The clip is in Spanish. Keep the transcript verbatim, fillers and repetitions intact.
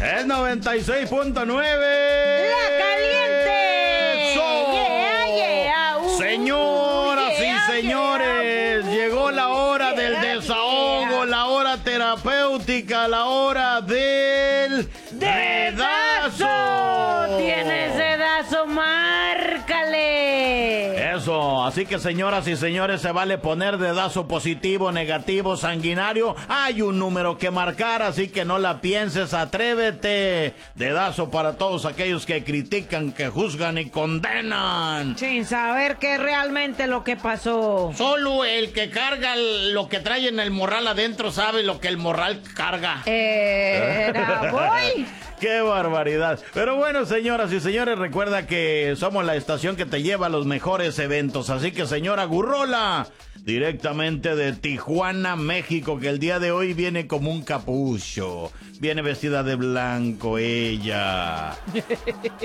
Es noventa y seis punto nueve. ¡La caliente! ¡Eso! Yeah, yeah, uh, Señoras yeah, y señores, yeah, uh, llegó la hora yeah, del desahogo, yeah. la hora terapéutica, la hora del dedazo. ¿Tienes dedazo? Márcale. Eso, así que señoras y señores, se vale poner dedazo positivo, negativo, sanguinario. Hay un número que marcar, así que no la pienses, atrévete. Dedazo para todos aquellos que critican, que juzgan y condenan. Sin saber qué es realmente lo que pasó. Solo el que carga lo que trae en el morral adentro sabe lo que el morral carga. Era voy. ¡Qué barbaridad! Pero bueno, señoras y señores, recuerda que somos la estación que te lleva a los mejores eventos. Así que, señora Gurrola, directamente de Tijuana, México, que el día de hoy viene como un capucho. Viene vestida de blanco ella.